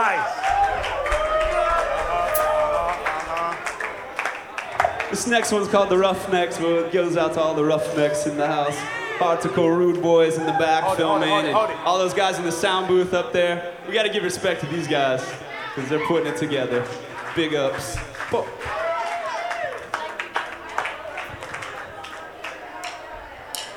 Nice. This next one's called The Roughnecks, where it goes out to all the roughnecks in the house. Hardcore rude boys in the back filming, and all those guys in the sound booth up there. We gotta give respect to these guys, because they're putting it together. Big ups.